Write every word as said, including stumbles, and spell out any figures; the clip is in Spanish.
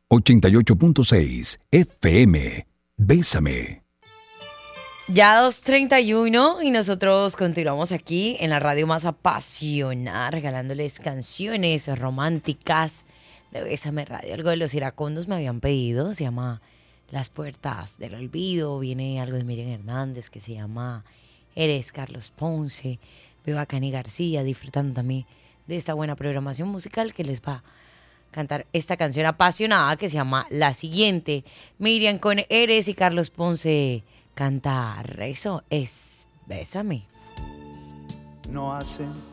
ochenta y ocho punto seis F M. Bésame. Ya dos treinta y uno y nosotros continuamos aquí en la radio más apasionada, regalándoles canciones románticas de Bésame Radio. Algo de los iracundos me habían pedido, se llama Las Puertas del Olvido. Viene algo de Miriam Hernández que se llama Eres, Carlos Ponce. Veo a Cani García disfrutando también de esta buena programación musical que les va a cantar esta canción apasionada que se llama La Siguiente. Miriam con Eres y Carlos Ponce cantar. Eso es Bésame. No hacen